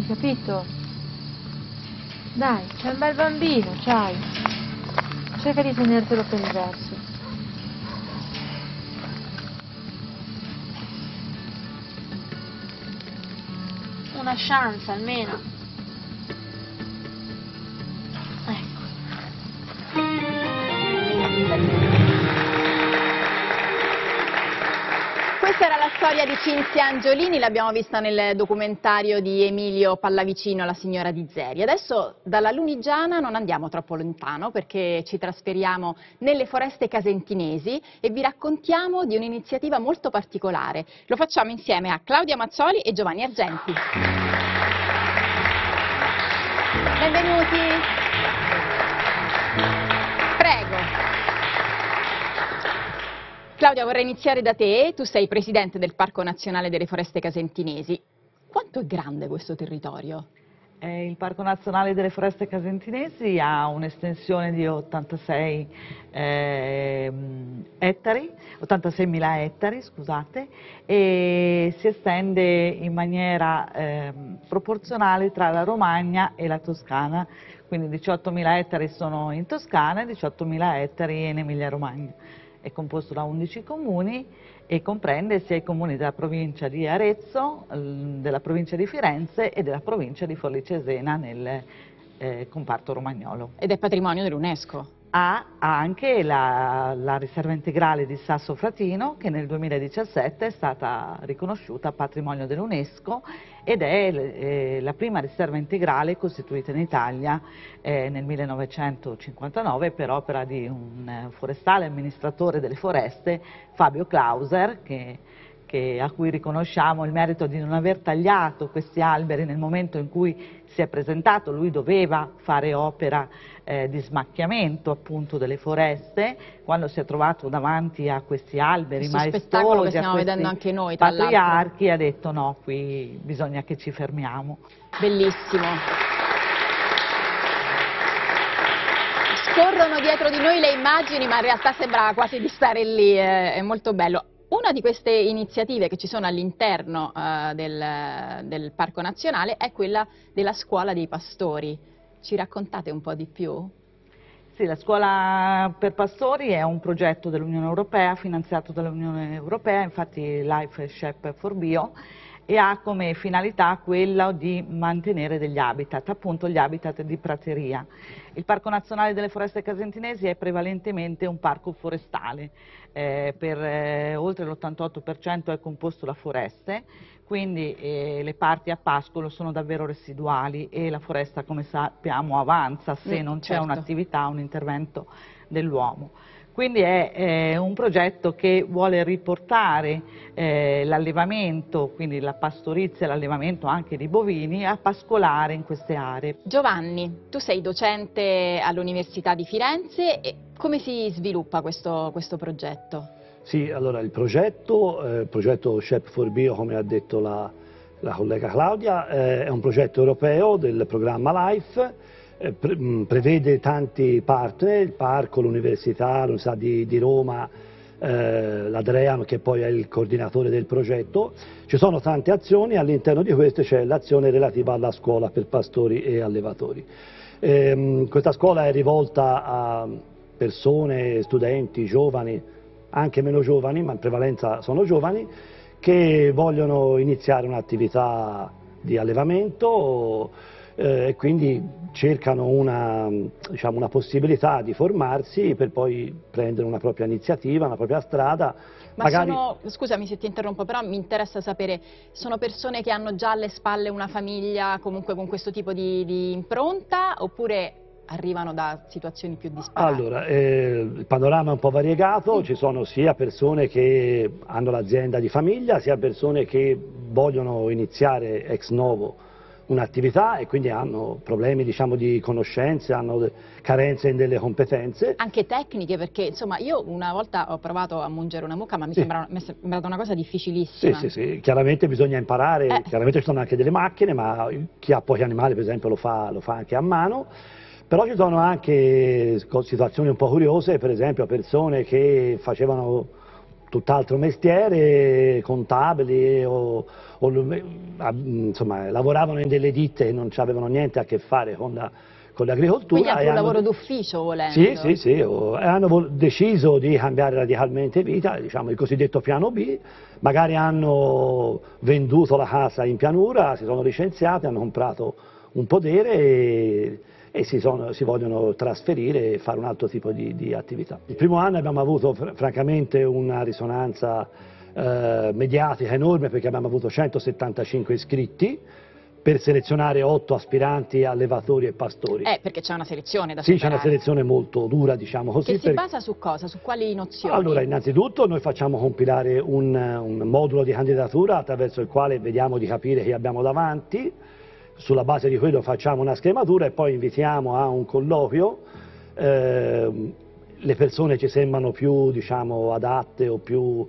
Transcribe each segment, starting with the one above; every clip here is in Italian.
capito? Dai, c'è un bel bambino, c'hai. Cerca di tenertelo per il verso. Una chance almeno. Questa era la storia di Cinzia Angiolini, l'abbiamo vista nel documentario di Emilio Pallavicino, La signora di Zeri. Adesso dalla Lunigiana non andiamo troppo lontano perché ci trasferiamo nelle foreste casentinesi e vi raccontiamo di un'iniziativa molto particolare. Lo facciamo insieme a Claudia Mazzoli e Giovanni Argenti. Benvenuti. Prego. Claudia, vorrei iniziare da te. Tu sei presidente del Parco Nazionale delle Foreste Casentinesi. Quanto è grande questo territorio? Il Parco Nazionale delle Foreste Casentinesi ha un'estensione di 86.000 ettari, scusate, e si estende in maniera proporzionale tra la Romagna e la Toscana, quindi 18.000 ettari sono in Toscana e 18.000 ettari in Emilia-Romagna. È composto da 11 comuni e comprende sia i comuni della provincia di Arezzo, della provincia di Firenze e della provincia di Forlì Cesena nel comparto romagnolo. Ed è patrimonio dell'UNESCO. Ha anche la riserva integrale di Sasso Fratino che nel 2017 è stata riconosciuta patrimonio dell'UNESCO ed è la prima riserva integrale costituita in Italia nel 1959 per opera di un forestale amministratore delle foreste, Fabio Clauser, a cui riconosciamo il merito di non aver tagliato questi alberi nel momento in cui si è presentato. Lui doveva fare opera di smacchiamento appunto delle foreste, quando si è trovato davanti a questi alberi questo maestosi, spettacolo che stiamo vedendo anche noi, tra patriarchi, ha detto no, qui bisogna che ci fermiamo. Bellissimo. Scorrono dietro di noi le immagini, ma in realtà sembra quasi di stare lì, è molto bello. Una di queste iniziative che ci sono all'interno del Parco Nazionale è quella della Scuola dei Pastori. Ci raccontate un po' di più? Sì, la Scuola per Pastori è un progetto dell'Unione Europea, finanziato dall'Unione Europea, infatti Life Shep for Bio, e ha come finalità quella di mantenere degli habitat, appunto gli habitat di prateria. Il Parco Nazionale delle Foreste Casentinesi è prevalentemente un parco forestale, oltre l'88% è composto da foreste, quindi le parti a pascolo sono davvero residuali e la foresta, come sappiamo, avanza se non c'è un'attività, un intervento dell'uomo. Quindi è un progetto che vuole riportare l'allevamento, quindi la pastorizia e l'allevamento anche di bovini, a pascolare in queste aree. Giovanni, tu sei docente all'Università di Firenze, e come si sviluppa questo progetto? Sì, allora il progetto Shep for Bio, come ha detto la collega Claudia, è un progetto europeo del programma LIFE. Prevede tanti partner, il parco, l'università di Roma, l'Adreano che poi è il coordinatore del progetto. Ci sono tante azioni, all'interno di queste c'è l'azione relativa alla scuola per pastori e allevatori. Questa scuola è rivolta a persone, studenti, giovani, anche meno giovani, ma in prevalenza sono giovani, che vogliono iniziare un'attività di allevamento e quindi cercano una possibilità di formarsi per poi prendere una propria iniziativa, una propria strada. Ma magari... scusami se ti interrompo, però mi interessa sapere, sono persone che hanno già alle spalle una famiglia comunque con questo tipo di impronta, oppure arrivano da situazioni più disparate? Allora, il panorama è un po' variegato, ci sono sia persone che hanno l'azienda di famiglia, sia persone che vogliono iniziare ex novo un'attività e quindi hanno problemi di conoscenze, hanno carenze in delle competenze. Anche tecniche, perché insomma io una volta ho provato a mungere una mucca, ma mi è sembrata una cosa difficilissima. Sì, chiaramente bisogna imparare, chiaramente ci sono anche delle macchine, ma chi ha pochi animali per esempio lo fa anche a mano. Però ci sono anche situazioni un po' curiose, per esempio persone che facevano tutt'altro mestiere, contabili insomma, lavoravano in delle ditte che non avevano niente a che fare con l'agricoltura. Quindi anche un lavoro d'ufficio, volendo. Sì, e hanno deciso di cambiare radicalmente vita, diciamo il cosiddetto piano B, magari hanno venduto la casa in pianura, si sono licenziati, hanno comprato un podere e si vogliono trasferire e fare un altro tipo di attività. Il primo anno abbiamo avuto francamente una risonanza mediatica enorme, perché abbiamo avuto 175 iscritti per selezionare 8 aspiranti allevatori e pastori. Perché c'è una selezione da Sì, superare. c'è una selezione molto dura, diciamo così. Che si basa su cosa? Su quali nozioni? Allora, innanzitutto noi facciamo compilare un modulo di candidatura attraverso il quale vediamo di capire chi abbiamo davanti. Sulla base di quello facciamo una schematura e poi invitiamo a un colloquio le persone che ci sembrano più, diciamo, adatte o più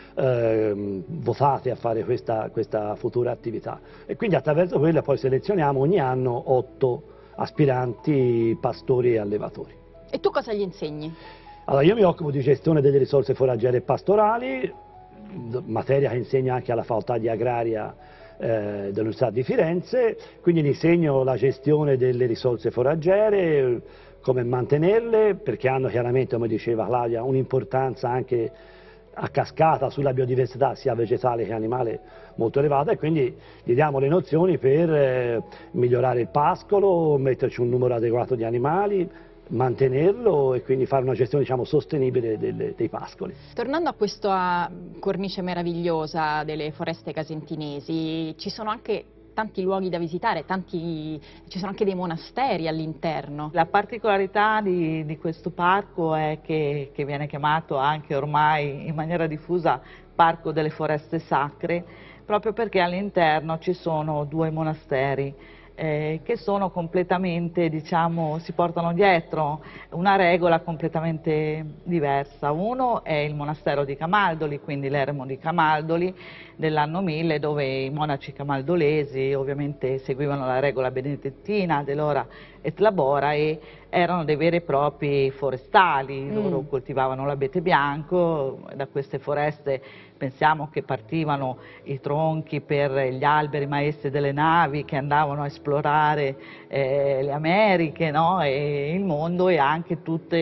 votate a fare questa futura attività, e quindi attraverso quello poi selezioniamo ogni anno 8 aspiranti pastori e allevatori. E tu cosa gli insegni? Allora, io mi occupo di gestione delle risorse foraggere e pastorali, materia che insegno anche alla facoltà di agraria dell'Università di Firenze, quindi gli insegno la gestione delle risorse foraggere, come mantenerle, perché hanno chiaramente, come diceva Claudia, un'importanza anche a cascata sulla biodiversità sia vegetale che animale molto elevata, e quindi gli diamo le nozioni per migliorare il pascolo, metterci un numero adeguato di animali, mantenerlo e quindi fare una gestione, diciamo, sostenibile dei pascoli. Tornando a questa cornice meravigliosa delle foreste casentinesi, ci sono anche tanti luoghi da visitare, ci sono anche dei monasteri all'interno. La particolarità di questo parco è che viene chiamato anche ormai in maniera diffusa Parco delle Foreste Sacre, proprio perché all'interno ci sono 2 monasteri che sono completamente, diciamo, si portano dietro una regola completamente diversa. Uno è il monastero di Camaldoli, quindi l'eremo di Camaldoli dell'anno 1000, dove i monaci camaldolesi ovviamente seguivano la regola benedettina dell'ora et labora e erano dei veri e propri forestali. Loro coltivavano l'abete bianco. Da queste foreste pensiamo che partivano i tronchi per gli alberi maestri delle navi che andavano a esplorare le Americhe, no? E il mondo, e anche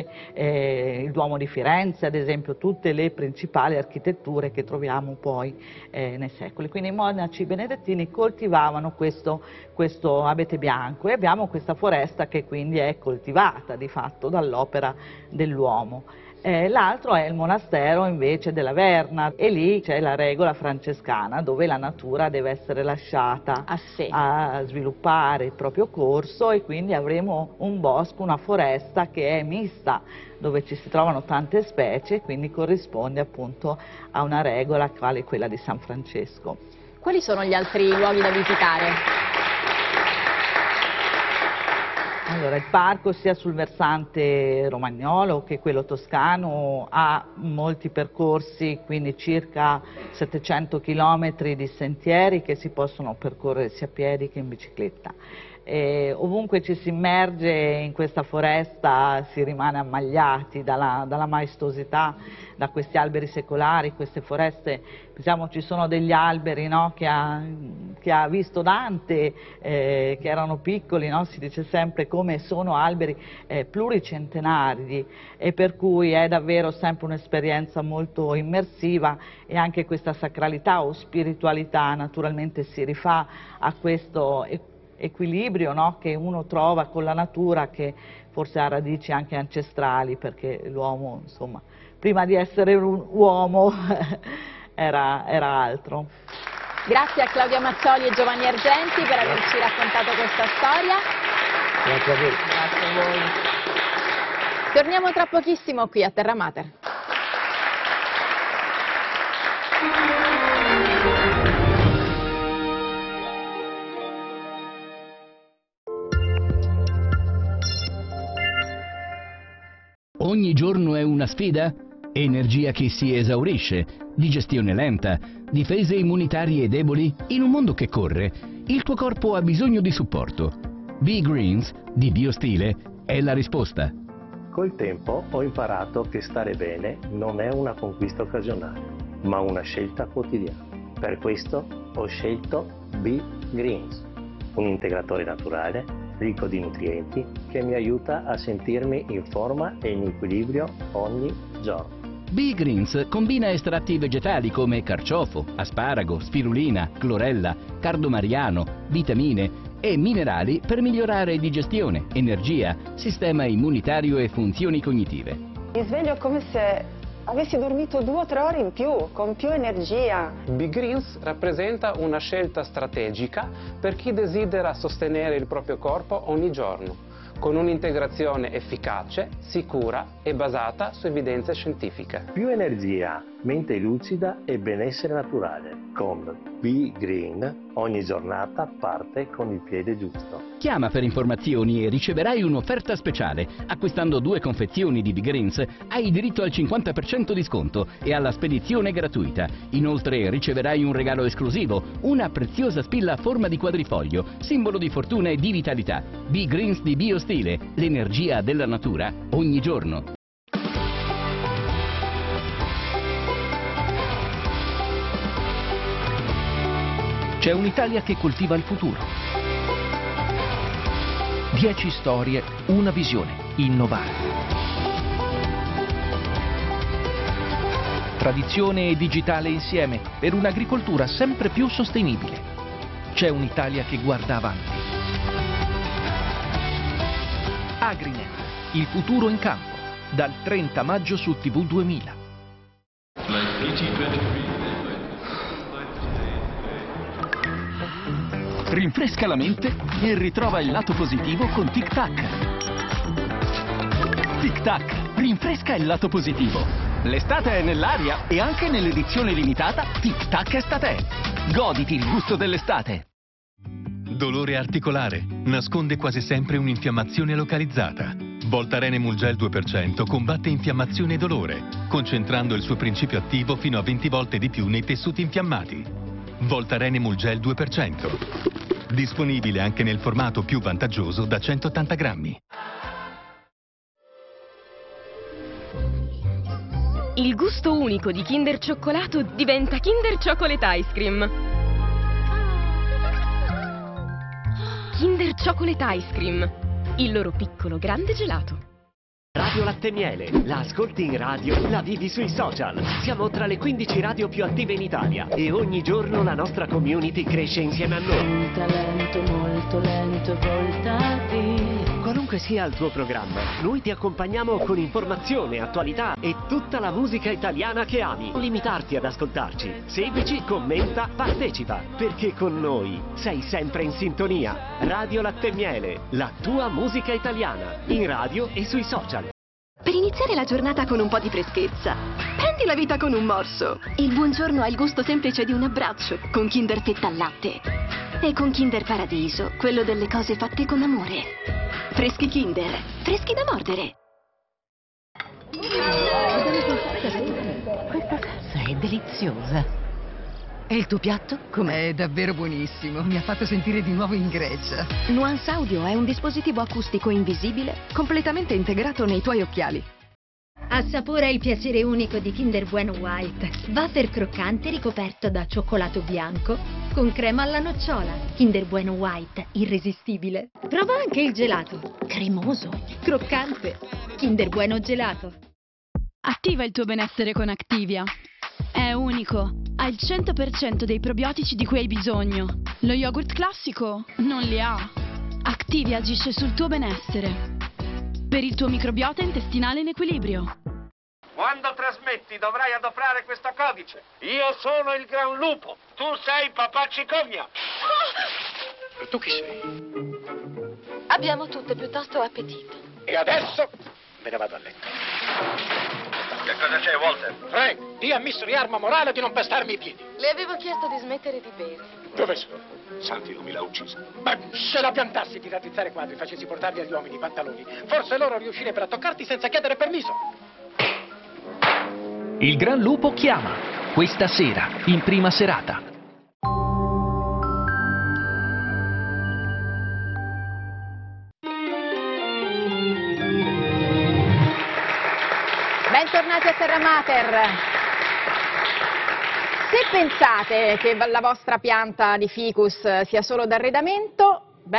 il Duomo di Firenze, ad esempio, tutte le principali architetture che troviamo poi nei secoli. Quindi i monaci benedettini coltivavano questo abete bianco, e abbiamo questa foresta che quindi è coltivata di fatto dall'opera dell'uomo. L'altro è il monastero invece della Verna, e lì c'è la regola francescana, dove la natura deve essere lasciata a sé, a sviluppare il proprio corso, e quindi avremo un bosco, una foresta che è mista, dove ci si trovano tante specie, quindi corrisponde appunto a una regola quale quella di San Francesco. Quali sono gli altri luoghi da visitare? Allora, il parco, sia sul versante romagnolo che quello toscano, ha molti percorsi, quindi circa 700 chilometri di sentieri che si possono percorrere sia a piedi che in bicicletta. Ovunque ci si immerge in questa foresta si rimane ammagliati dalla maestosità, da questi alberi secolari. Queste foreste, diciamo, ci sono degli alberi, no, che ha visto Dante, che erano piccoli, no? Si dice sempre come sono alberi pluricentenari, e per cui è davvero sempre un'esperienza molto immersiva, e anche questa sacralità o spiritualità naturalmente si rifà a questo equilibrio, no, che uno trova con la natura, che forse ha radici anche ancestrali, perché l'uomo, insomma, prima di essere un uomo era altro. Grazie a Claudia Mazzoli e Giovanni Argenti per averci raccontato questa storia. Grazie a voi. Grazie a voi. Torniamo tra pochissimo qui a Terra Mater. Ogni giorno è una sfida? Energia che si esaurisce, digestione lenta, difese immunitarie deboli? In un mondo che corre, il tuo corpo ha bisogno di supporto. B-Greens di Biostile è la risposta. Col tempo ho imparato che stare bene non è una conquista occasionale. ma una scelta quotidiana. Per questo ho scelto B-Greens, un integratore naturale ricco di nutrienti che mi aiuta a sentirmi in forma e in equilibrio ogni giorno. B-Greens combina estratti vegetali come carciofo, asparago, spirulina, clorella, cardomariano, vitamine e minerali per migliorare digestione, energia, sistema immunitario e funzioni cognitive. Mi sveglio come se avessi dormito 2 o 3 ore in più, con più energia. B-Greens rappresenta una scelta strategica per chi desidera sostenere il proprio corpo ogni giorno, con un'integrazione efficace, sicura e basata su evidenze scientifiche. Più energia, mente lucida e benessere naturale. Con B-Green ogni giornata parte con il piede giusto. Chiama per informazioni e riceverai un'offerta speciale. Acquistando 2 confezioni di B-Greens hai diritto al 50% di sconto e alla spedizione gratuita. Inoltre riceverai un regalo esclusivo, una preziosa spilla a forma di quadrifoglio, simbolo di fortuna e di vitalità. B-Greens di Biostile, l'energia della natura ogni giorno. C'è un'Italia che coltiva il futuro. 10 storie, una visione, innovare. Tradizione e digitale insieme per un'agricoltura sempre più sostenibile. C'è un'Italia che guarda avanti. Agrinet, il futuro in campo, dal 30 maggio su TV 2000. Rinfresca la mente e ritrova il lato positivo con Tic Tac. Tic Tac, rinfresca il lato positivo. L'estate è nell'aria e anche nell'edizione limitata Tic Tac Estate. Goditi il gusto dell'estate. Dolore articolare. Nasconde quasi sempre un'infiammazione localizzata. Voltaren Emulgel 2% combatte infiammazione e dolore, concentrando il suo principio attivo fino a 20 volte di più nei tessuti infiammati. Voltaren Emulgel 2%. Disponibile anche nel formato più vantaggioso da 180 grammi. Il gusto unico di Kinder Cioccolato diventa Kinder Chocolate Ice Cream. Kinder Chocolate Ice Cream, il loro piccolo grande gelato. Radio Latte Miele, la ascolti in radio, la vivi sui social. Siamo tra le 15 radio più attive in Italia e ogni giorno la nostra community cresce insieme a noi. Molto lento, voltati. Qualunque sia il tuo programma, noi ti accompagniamo con informazione, attualità e tutta la musica italiana che ami. Non limitarti ad ascoltarci. Seguici, commenta, partecipa, perché con noi sei sempre in sintonia. Radio Latte Miele, la tua musica italiana, in radio e sui social. Per iniziare la giornata con un po' di freschezza, prendi la vita con un morso. Il buongiorno ha il gusto semplice di un abbraccio con Kinder Fetta al latte. E con Kinder Paradiso, quello delle cose fatte con amore. Freschi Kinder, freschi da mordere. Questa salsa è deliziosa. E il tuo piatto? Com'è? È davvero buonissimo, mi ha fatto sentire di nuovo in Grecia. Nuance Audio è un dispositivo acustico invisibile completamente integrato nei tuoi occhiali. Assapora il piacere unico di Kinder Bueno White, wafer croccante ricoperto da cioccolato bianco con crema alla nocciola. Kinder Bueno White, irresistibile. Prova anche il gelato, cremoso, croccante. Kinder Bueno Gelato. Attiva il tuo benessere con Activia. È unico, ha il 100% dei probiotici di cui hai bisogno. Lo yogurt classico non li ha. Activia agisce sul tuo benessere. Per il tuo microbiota intestinale in equilibrio. Quando trasmetti dovrai adoprare questo codice. Io sono il Gran Lupo. Tu sei Papà Cicogna. E tu chi sei? Abbiamo tutte piuttosto appetito. E adesso me ne vado a letto. Che cosa c'è, Walter? Frank, di a Mystery Arma Morale di non pestarmi i piedi. Le avevo chiesto di smettere di bere. Dove sono? Santi, non mi l'ha uccisa. Ma se la piantassi di rattizzare quadri e facessi portarli agli uomini i pantaloni, forse loro riuscirebbero a toccarti senza chiedere permesso. Il Gran Lupo chiama, questa sera, in prima serata. Bentornati a Terra Mater. pensate che la vostra pianta di ficus sia solo d'arredamento